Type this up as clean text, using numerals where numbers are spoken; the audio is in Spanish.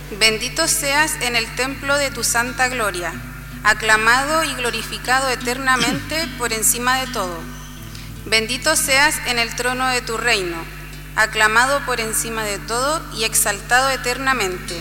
Bendito seas en el templo de tu santa gloria, aclamado y glorificado eternamente por encima de todo. Bendito seas en el trono de tu reino, aclamado por encima de todo y exaltado eternamente.